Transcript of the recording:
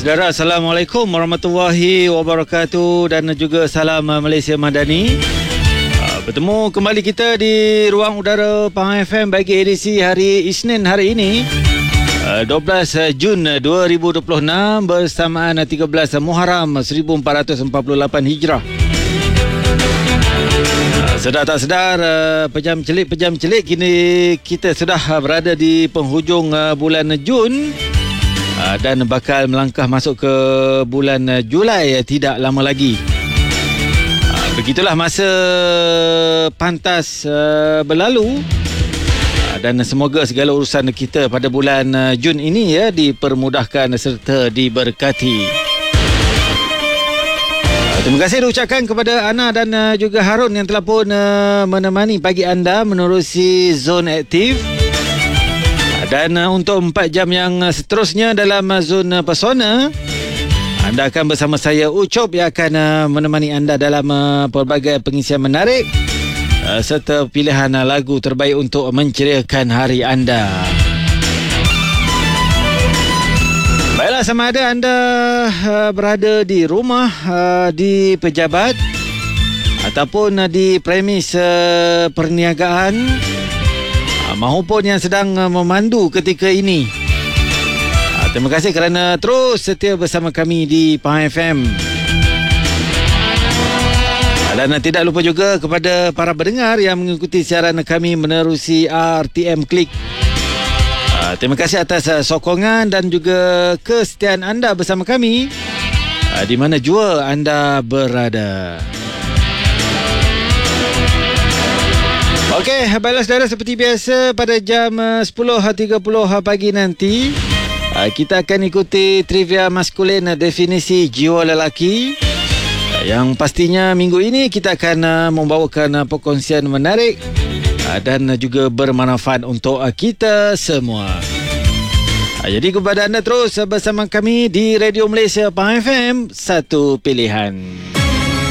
Saudara, Assalamualaikum warahmatullahi wabarakatuh dan juga salam Malaysia Madani. Bertemu kembali kita di ruang udara Pahang FM bagi edisi hari Isnin hari ini, 12 Jun 2026 bersamaan 13 Muharram 1448 Hijrah. Sedar tak sedar, pejam celik kini kita sudah berada di penghujung bulan Jun dan bakal melangkah masuk ke bulan Julai tidak lama lagi. Begitulah masa pantas berlalu dan semoga segala urusan kita pada bulan Jun ini dipermudahkan serta diberkati. Terima kasih diucapkan kepada Ana dan juga Harun yang telah pun menemani pagi anda menerusi Zone Aktif. Dan untuk 4 jam yang seterusnya dalam Zone Pesona, anda akan bersama saya Ucop yang akan menemani anda dalam pelbagai pengisian menarik serta pilihan lagu terbaik untuk menceriakan hari anda. Baiklah, sama ada anda berada di rumah, di pejabat ataupun di premis perniagaan maupun yang sedang memandu ketika ini. Terima kasih kerana terus setia bersama kami di Pahang FM. Dan tidak lupa juga kepada para pendengar yang mengikuti siaran kami menerusi RTM Klik. Terima kasih atas sokongan dan juga kesetiaan anda bersama kami di mana jua anda berada. Okey, baiklah saudara, seperti biasa pada jam 10.30 pagi nanti kita akan ikuti trivia maskulin definisi jiwa lelaki. Yang pastinya minggu ini kita akan membawakan perkongsian menarik dan juga bermanfaat untuk kita semua. Jadi kepada anda terus bersama kami di Radio Malaysia Pahang FM, satu pilihan.